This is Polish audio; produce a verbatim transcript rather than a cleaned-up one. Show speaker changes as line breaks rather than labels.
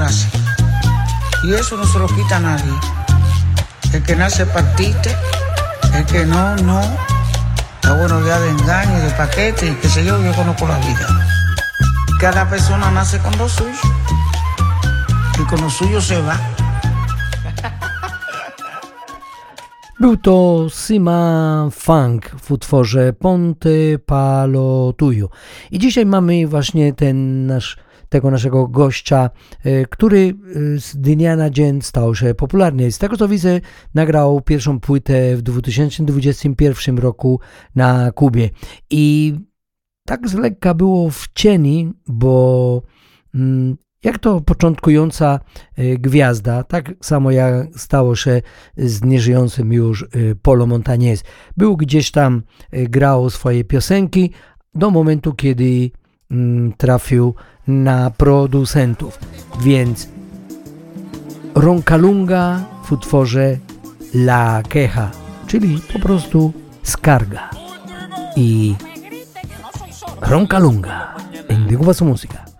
democracia. Y eso no se lo quita a nadie. El que nace partiste, el que no, no. Está bueno ya de engaño, de paquete, y qué sé yo, yo conozco la vida. Cada persona nace con lo suyo. I con lo suyo se va.
Był to Sima Funk w utworze Ponte Palo Tuyo. I dzisiaj mamy właśnie ten nasz, tego naszego gościa, który z dnia na dzień stał się popularny. Z tego co widzę, nagrał pierwszą płytę w dwa tysiące dwudziestym pierwszym roku na Kubie. I tak z lekka było w cieni, bo mm, jak to początkująca gwiazda, tak samo jak stało się z nieżyjącym już Polo Montañez. Był gdzieś tam, grał swoje piosenki do momentu, kiedy trafił na producentów. Więc Ronkalunga w utworze La Queja, czyli po prostu skarga. I Ronkalunga en Digo Su Música.